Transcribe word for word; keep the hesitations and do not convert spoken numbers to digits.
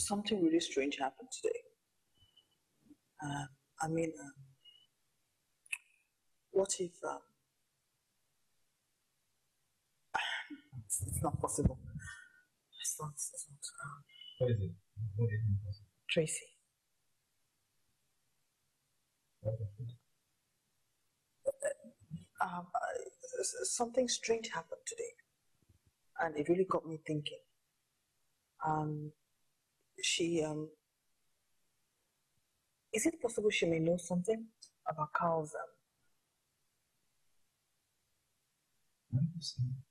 something really strange happened today. Uh, I mean, um, what if um, it's, it's not possible? It's not. It's not. Um, What is it? What is impossible? Tracy. What is it? Um, uh, s- s- something strange happened today, and it really got me thinking. Um, she um, is it possible she may know something about Carl's? Um, What is it?